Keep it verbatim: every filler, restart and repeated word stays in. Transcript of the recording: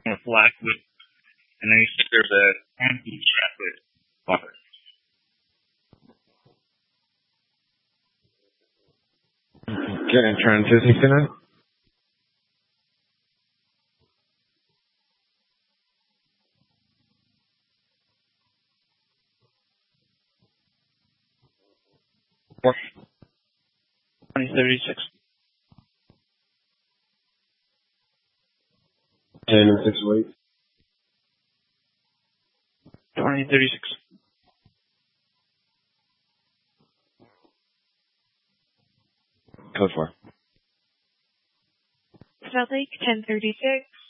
a flag with, and then you said there's a handle strap with water. Get entrance, is he finna? twenty thirty-six. ten and six weeks. twenty thirty-six. Code four. South Lake, ten thirty-six.